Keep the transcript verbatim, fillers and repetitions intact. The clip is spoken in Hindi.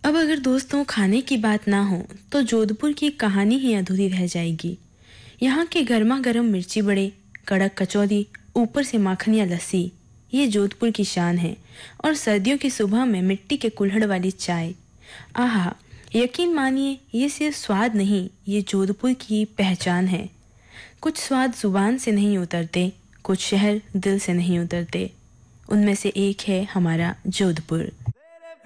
अब अगर दोस्तों खाने की बात ना हो तो जोधपुर की कहानी ही अधूरी रह जाएगी। यहाँ के गर्मा गर्म मिर्ची बड़े, कड़क कचौरी, ऊपर से माखनिया लस्सी, ये जोधपुर की शान है। और सर्दियों की सुबह में मिट्टी के कुल्हड़ वाली चाय, आहा, यकीन मानिए ये सिर्फ स्वाद नहीं, ये जोधपुर की पहचान है। कुछ स्वाद जुबान से नहीं उतरते, कुछ शहर दिल से नहीं उतरते। उनमें से एक है हमारा जोधपुर।